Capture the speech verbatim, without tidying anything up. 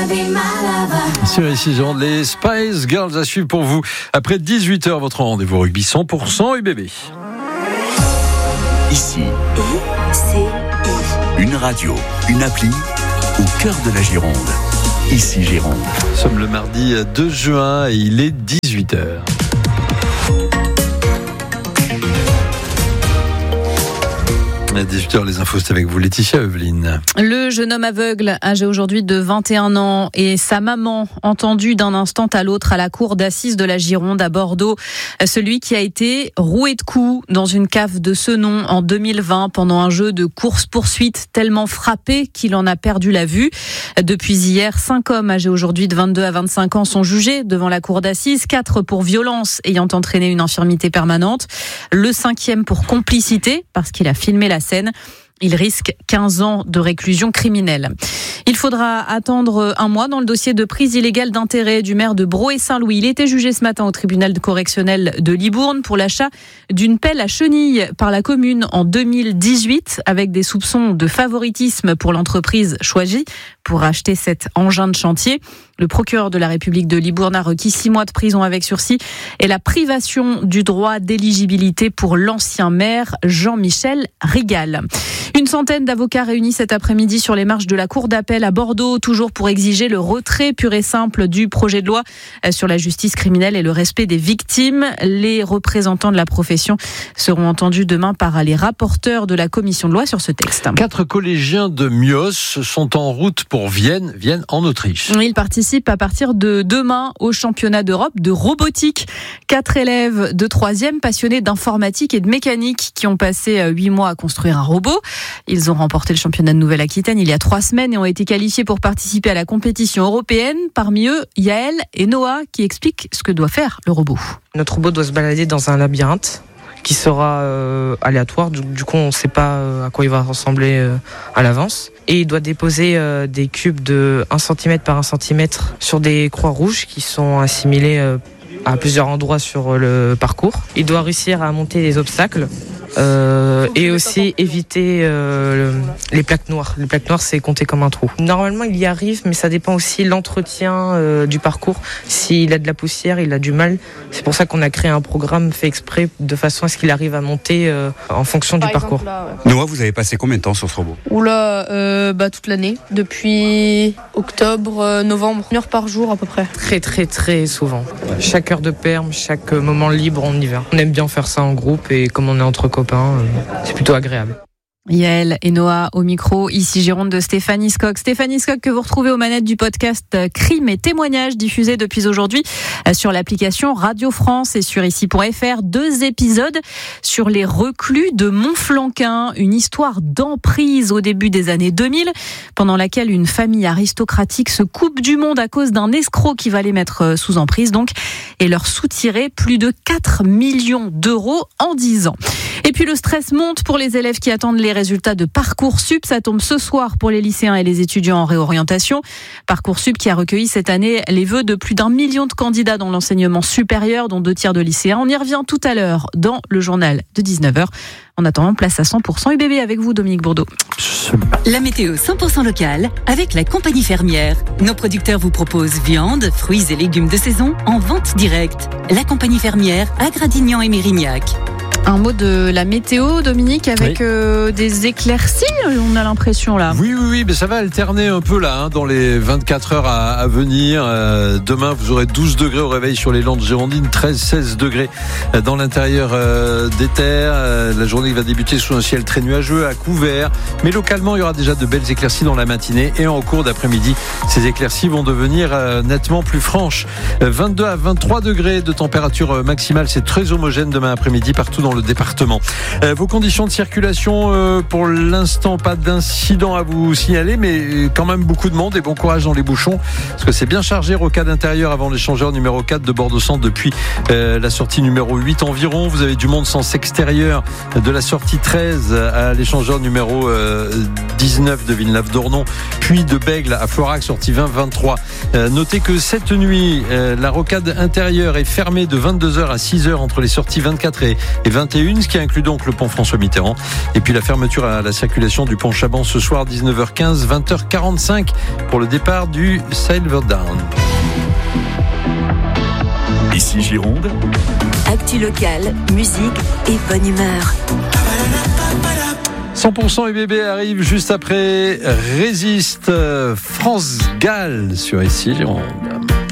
Sur ici, Gironde, les Spice Girls à suivre pour vous. Après dix-huit heures, votre rendez-vous rugby cent pour cent U B B. Ici, une radio, une appli au cœur de la Gironde. Ici Gironde. Nous sommes le mardi deux juin et il est dix-huit heures. À dix-huit heures, les infos, c'est avec vous, Laetitia Evelyne. Le jeune homme aveugle, âgé aujourd'hui de vingt et un ans, et sa maman, entendue d'un instant à l'autre à la cour d'assises de la Gironde à Bordeaux. Celui qui a été roué de coups dans une cave de ce nom en deux mille vingt pendant un jeu de course-poursuite, tellement frappé qu'il en a perdu la vue. Depuis hier, cinq hommes âgés aujourd'hui de vingt-deux à vingt-cinq ans sont jugés devant la cour d'assises, quatre pour violence ayant entraîné une infirmité permanente, le cinquième pour complicité parce qu'il a filmé la scène. Il risque quinze ans de réclusion criminelle. Il faudra attendre un mois dans le dossier de prise illégale d'intérêt du maire de Broye-Saint-Louis. Il était jugé ce matin au tribunal correctionnel de Libourne pour l'achat d'une pelle à chenilles par la commune en deux mille dix-huit, avec des soupçons de favoritisme pour l'entreprise choisie pour acheter cet engin de chantier. Le procureur de la République de Libourne a requis six mois de prison avec sursis et la privation du droit d'éligibilité pour l'ancien maire Jean-Michel Rigal. Une centaine d'avocats réunis cet après-midi sur les marches de la cour d'appel à Bordeaux, toujours pour exiger le retrait pur et simple du projet de loi sur la justice criminelle et le respect des victimes. Les représentants de la profession seront entendus demain par les rapporteurs de la commission de loi sur ce texte. Quatre collégiens de Mios sont en route pour Vienne, Vienne en Autriche. Ils participent à partir de demain au championnat d'Europe de robotique. Quatre élèves de troisième passionnés d'informatique et de mécanique qui ont passé huit mois à construire un robot. Ils ont remporté le championnat de Nouvelle-Aquitaine il y a trois semaines et ont été qualifiés pour participer à la compétition européenne. Parmi eux, Yael et Noah qui expliquent ce que doit faire le robot. Notre robot doit se balader dans un labyrinthe qui sera euh, aléatoire. Du, du coup, on ne sait pas euh, à quoi il va ressembler euh, à l'avance. Et il doit déposer euh, des cubes de un centimètre par un centimètre sur des croix rouges qui sont assimilées euh, à plusieurs endroits sur le parcours. Il doit réussir à monter les obstacles. Euh, et aussi éviter euh, les plaques noires. Les plaques noires, c'est compter comme un trou. Normalement, il y arrive, mais ça dépend aussi de l'entretien euh, du parcours. S'il a de la poussière, il a du mal. C'est pour ça qu'on a créé un programme fait exprès de façon à ce qu'il arrive à monter euh, en fonction Par du exemple, parcours. Là, ouais. Noah, vous avez passé combien de temps sur ce robot ? Oula, euh, bah, toute l'année. Depuis octobre, euh, novembre. Une heure par jour à peu près. Très, très, très souvent. Chaque heure de perm, chaque moment libre, on y va. On aime bien faire ça en groupe et comme on est entre copains, c'est plutôt agréable. Yael et Noah au micro, ici Gironde de Stéphanie Scott. Stéphanie Scott que vous retrouvez aux manettes du podcast Crimes et témoignages diffusé depuis aujourd'hui sur l'application Radio France et sur ici point F R. Deux épisodes sur les reclus de Montflanquin, une histoire d'emprise au début des années deux mille, pendant laquelle une famille aristocratique se coupe du monde à cause d'un escroc qui va les mettre sous emprise donc et leur soutirer plus de quatre millions d'euros en dix ans. Et puis le stress monte pour les élèves qui attendent les résultats de Parcoursup. Ça tombe ce soir pour les lycéens et les étudiants en réorientation. Parcoursup qui a recueilli cette année les vœux de plus d'un million de candidats dans l'enseignement supérieur, dont deux tiers de lycéens. On y revient tout à l'heure dans le journal de dix-neuf heures. En attendant, place à cent pour cent U B B avec vous, Dominique Bourdeau. La météo cent pour cent locale avec la compagnie fermière. Nos producteurs vous proposent viande, fruits et légumes de saison en vente directe. La compagnie fermière à Gradignan et Mérignac. Un mot de la météo, Dominique, avec oui. euh, des éclaircies, on a l'impression là. Oui, oui, oui, mais ça va alterner un peu là, hein, dans les vingt-quatre heures à, à venir. Euh, demain, vous aurez douze degrés au réveil sur les Landes girondines, treize à seize degrés dans l'intérieur euh, des terres. Euh, la journée va débuter sous un ciel très nuageux, à couvert. Mais localement, il y aura déjà de belles éclaircies dans la matinée. Et en cours d'après-midi, ces éclaircies vont devenir euh, nettement plus franches. Euh, vingt-deux à vingt-trois degrés de température maximale, c'est très homogène demain après-midi partout dans le département. Euh, vos conditions de circulation, euh, pour l'instant, pas d'incident à vous signaler, mais quand même beaucoup de monde et bon courage dans les bouchons, parce que c'est bien chargé. Rocade intérieure avant l'échangeur numéro quatre de Bordeaux-Centre depuis euh, la sortie numéro huit environ. Vous avez du monde sens extérieur de la sortie treize à l'échangeur numéro euh, dix-neuf de Villeneuve-d'Ornon, puis de Bègle à Florac, sortie vingt vingt-trois. Euh, notez que cette nuit, euh, la rocade intérieure est fermée de vingt-deux heures à six heures entre les sorties vingt-quatre et vingt vingt et une, ce qui inclut donc le pont François Mitterrand. Et puis la fermeture à la circulation du pont Chaban ce soir, dix-neuf heures quinze, vingt heures quarante-cinq pour le départ du Silverdown. Ici Gironde. Actu locale, musique et bonne humeur. cent pour cent U B B arrive juste après Résiste, France Gall sur Ici Gironde.